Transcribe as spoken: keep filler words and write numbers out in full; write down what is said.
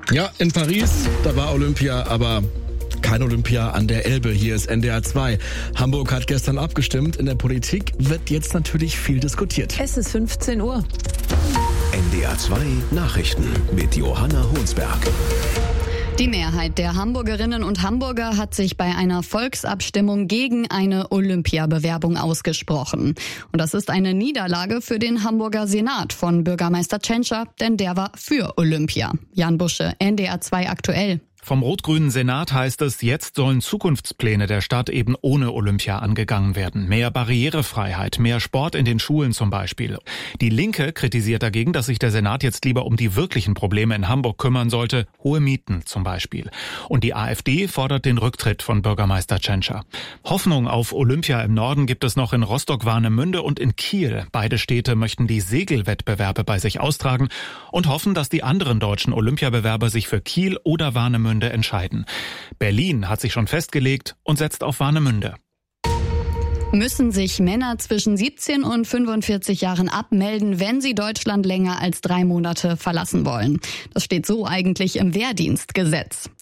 Ja, in Paris, da war Olympia, aber kein Olympia an der Elbe. Hier ist N D R zwei. Hamburg hat gestern abgestimmt. In der Politik wird jetzt natürlich viel diskutiert. Es ist fünfzehn Uhr. N D R zwei Nachrichten mit Johanna Honsberg. Die Mehrheit der Hamburgerinnen und Hamburger hat sich bei einer Volksabstimmung gegen eine Olympiabewerbung ausgesprochen. Und das ist eine Niederlage für den Hamburger Senat von Bürgermeister Tschentscher, denn der war für Olympia. Jan Busche, N D R zwei aktuell. Vom rot-grünen Senat heißt es, jetzt sollen Zukunftspläne der Stadt eben ohne Olympia angegangen werden. Mehr Barrierefreiheit, mehr Sport in den Schulen zum Beispiel. Die Linke kritisiert dagegen, dass sich der Senat jetzt lieber um die wirklichen Probleme in Hamburg kümmern sollte, hohe Mieten zum Beispiel. Und die AfD fordert den Rücktritt von Bürgermeister Tschentscher. Hoffnung auf Olympia im Norden gibt es noch in Rostock-Warnemünde und in Kiel. Beide Städte möchten die Segelwettbewerbe bei sich austragen und hoffen, dass die anderen deutschen Olympiabewerber sich für Kiel oder Warnemünde entscheiden. Berlin hat sich schon festgelegt und setzt auf Warnemünde. Müssen sich Männer zwischen siebzehn und fünfundvierzig Jahren abmelden, wenn sie Deutschland länger als drei Monate verlassen wollen? Das steht so eigentlich im Wehrdienstgesetz.